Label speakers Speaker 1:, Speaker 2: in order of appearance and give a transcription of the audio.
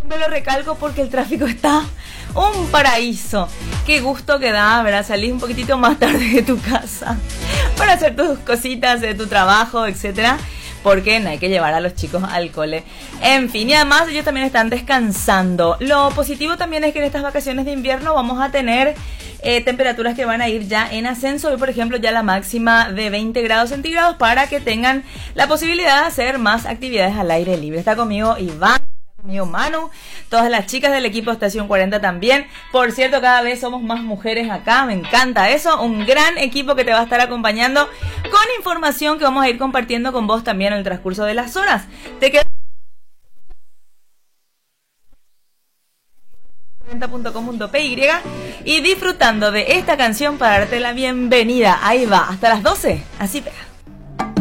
Speaker 1: Me lo recalco porque el tráfico está un paraíso. Qué gusto que da, ¿verdad? Salís un poquitito más tarde de tu casa para hacer tus cositas de tu trabajo, etcétera, porque no hay que llevar a los chicos al cole. En fin, y además ellos también están descansando. Lo positivo también es que en estas vacaciones de invierno vamos a tener temperaturas que van a ir ya en ascenso. Hoy, por ejemplo, ya la máxima de 20 grados centígrados para que tengan la posibilidad de hacer más actividades al aire libre. Está conmigo Iván, mío Manu, todas las chicas del equipo Estación 40 también. Por cierto, cada vez somos más mujeres acá, me encanta eso. Un gran equipo que te va a estar acompañando con información que vamos a ir compartiendo con vos también en el transcurso de las horas. Te quedas 40.com.py y disfrutando de esta canción para darte la bienvenida. Ahí va, hasta las 12, así pega.